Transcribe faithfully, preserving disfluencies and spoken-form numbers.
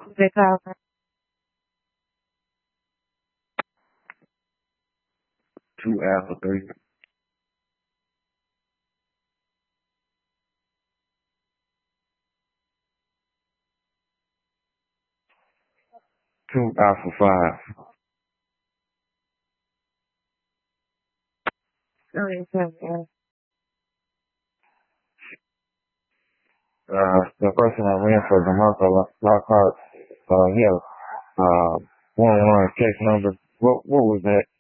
They call for Two Alpha three. Two Alpha five. three seven. Uh, the person I ran for the month of Lockhart, uh, he had, uh, one one case number. What, what was that?